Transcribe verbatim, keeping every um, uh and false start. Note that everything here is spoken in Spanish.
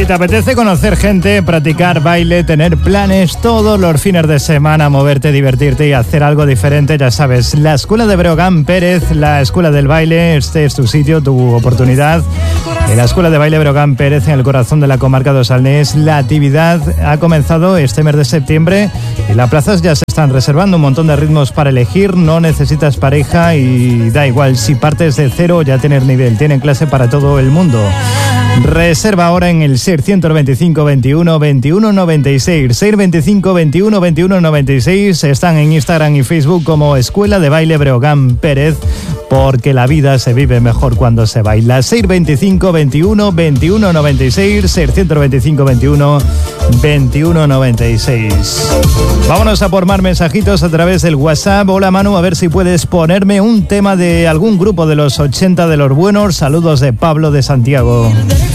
Si te apetece conocer gente, practicar baile, tener planes todos los fines de semana, moverte, divertirte y hacer algo diferente, ya sabes, la Escuela de Breogán Pérez, la Escuela del Baile, este es tu sitio, tu oportunidad. En la Escuela de Baile Breogán Pérez, en el corazón de la comarca de Osalnés, la actividad ha comenzado este mes de septiembre y las plazas ya se están reservando, un montón de ritmos para elegir, no necesitas pareja y da igual si partes de cero o ya tienes nivel, tienen clase para todo el mundo. Reserva ahora en el seis dos cinco, veintiuno, veintiuno noventa y seis, seis dos cinco, veintiuno, veintiuno noventa y seis. Están en Instagram y Facebook como Escuela de Baile Breogán Pérez, porque la vida se vive mejor cuando se baila. seis dos cinco, veintiuno, veintiuno noventa y seis, seis dos cinco, veintiuno, veintiuno noventa y seis. Vámonos a por más mensajitos a través del WhatsApp. Hola Manu, a ver si puedes ponerme un tema de algún grupo de los ochenta de los buenos. Saludos de Pablo de Santiago.